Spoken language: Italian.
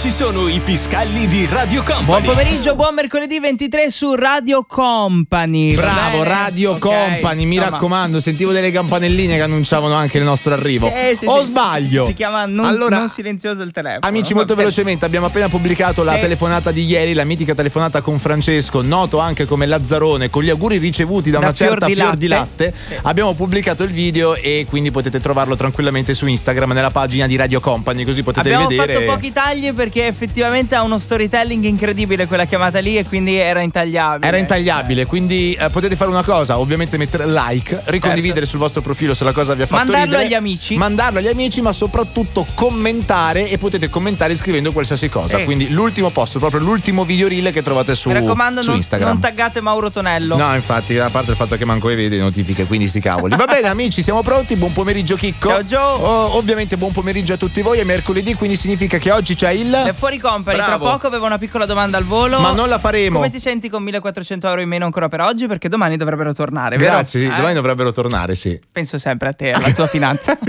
ci sono i Piscalli di Radio Company. Buon pomeriggio, buon mercoledì 23 su Radio Company. Bravo, Radio Company, mi raccomando, sentivo delle campanelline che annunciavano anche il nostro arrivo. O sbaglio? Si chiama non silenzioso il telefono. Amici, molto velocemente, abbiamo appena pubblicato la telefonata di ieri, la mitica telefonata con Francesco, noto anche come Lazzarone, con gli auguri ricevuti da una certa Fior di Latte. Abbiamo pubblicato il video e quindi potete trovarlo tranquillamente su Instagram nella pagina di Radio Company, così potete vedere. Abbiamo fatto pochi tagli perché effettivamente ha uno storytelling incredibile quella chiamata lì e quindi era intagliabile. Quindi potete fare una cosa, ovviamente mettere like, ricondividere sul vostro profilo se la cosa vi ha fatto mandarlo agli amici, ma soprattutto commentare, e potete commentare scrivendo qualsiasi cosa. Quindi l'ultimo post, proprio l'ultimo video reel che trovate su Instagram. Mi raccomando, non taggate Mauro Tonello. No, infatti, a parte il fatto che manco vede notifiche, quindi sti cavoli. Va bene amici, siamo pronti. Buon pomeriggio Chicco. Ciao Gio. Ovviamente buon pomeriggio a tutti voi. È mercoledì, quindi significa che oggi c'è il Fuori Company. Tra poco avevo una piccola domanda al volo, ma non la faremo. Come ti senti con 1.400 euro in meno ancora per oggi? Perché domani dovrebbero tornare, vero? Grazie, domani dovrebbero tornare, sì. Penso sempre a te, alla tua finanza.